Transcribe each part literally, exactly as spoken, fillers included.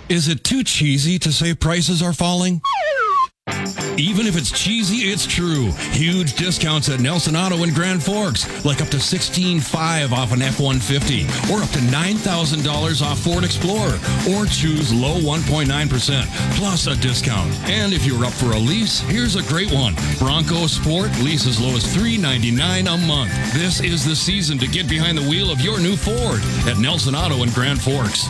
Is it too cheesy to say prices are falling? Even if it's cheesy, it's true. Huge discounts at Nelson Auto in Grand Forks, like up to sixteen five off an F one fifty, or up to nine thousand dollars off Ford Explorer, or choose low one point nine percent, plus a discount. And if you're up for a lease, here's a great one. Bronco Sport, lease as low as three hundred ninety-nine dollars a month. This is the season to get behind the wheel of your new Ford at Nelson Auto in Grand Forks.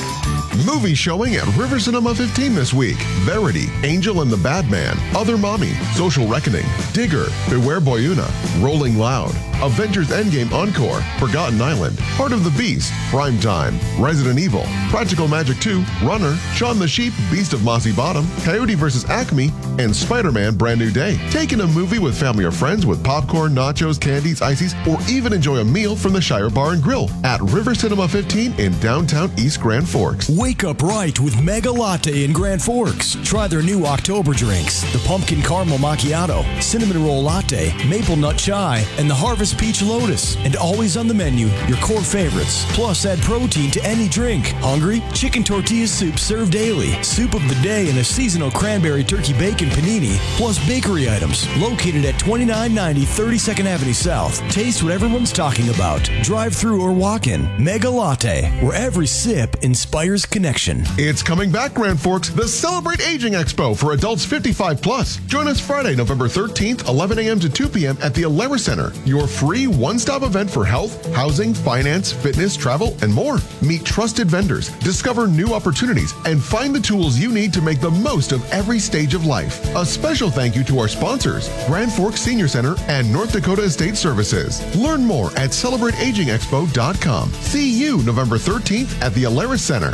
Movie showing at River Cinema fifteen this week. Verity, Angel and the Bad Man, Other Mommy, Social Reckoning, Digger, Beware Boyuna, Rolling Loud, Avengers Endgame Encore, Forgotten Island, Heart of the Beast, Prime Time, Resident Evil, Practical Magic two, Runner, Shaun the Sheep, Beast of Mossy Bottom, Coyote versus. Acme, and Spider-Man Brand New Day. Take in a movie with family or friends with popcorn, nachos, candies, ices, or even enjoy a meal from the Shire Bar and Grill at River Cinema fifteen in downtown East Grand Forks. Wake up right with Mega Latte in Grand Forks. Try their new October drinks, the Pumpkin Caramel Macchiato, Cinnamon Roll Latte, Maple Nut Chai, and the Harvest Peach Lotus. And always on the menu, your core favorites. Plus, add protein to any drink. Hungry? Chicken tortilla soup served daily. Soup of the day and a seasonal cranberry turkey bacon panini. Plus bakery items. Located at twenty-nine ninety thirty-second Avenue South. Taste what everyone's talking about. Drive through or walk in. Mega Latte, where every sip inspires connection. It's coming back, Grand Forks, the Celebrate Aging Expo for adults fifty-five plus. Join us Friday, November thirteenth, eleven a.m. to two p.m. at the Alara Center, your free one-stop event for health, housing, finance, fitness, travel, and more. Meet trusted vendors, discover new opportunities, and find the tools you need to make the most of every stage of life. A special thank you to our sponsors, Grand Forks Senior Center and North Dakota Estate Services. Learn more at celebrate aging expo dot com. See you November thirteenth at the Alara Center.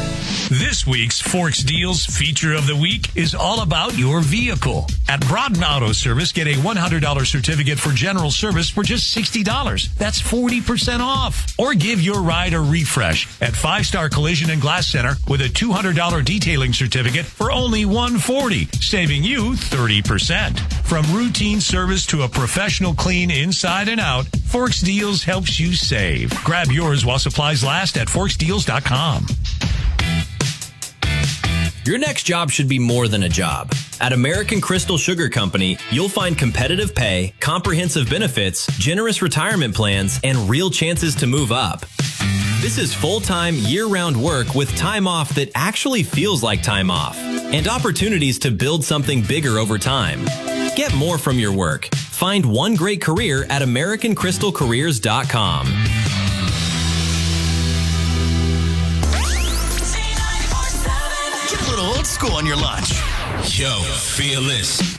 This week's Forks Deals feature of the week is all about your vehicle. At Broughton Auto Service, get a one hundred dollars certificate for general service for just sixty dollars. That's forty percent off. Or give your ride a refresh at Five Star Collision and Glass Center with a two hundred dollars detailing certificate for only one hundred forty dollars, saving you thirty percent. From routine service to a professional clean inside and out, Forks Deals helps you save. Grab yours while supplies last at forks deals dot com. Your next job should be more than a job. At American Crystal Sugar Company, you'll find competitive pay, comprehensive benefits, generous retirement plans, and real chances to move up. This is full-time, year-round work with time off that actually feels like time off, and opportunities to build something bigger over time. Get more from your work. Find one great career at american crystal careers dot com. Old school on your lunch. Yo, feel this.